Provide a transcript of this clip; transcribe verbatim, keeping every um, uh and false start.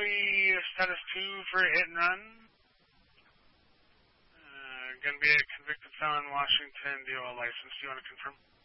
Joey, status two for hit and run. Uh, going to be a convicted felon, Washington, D O L license. Do you want to confirm?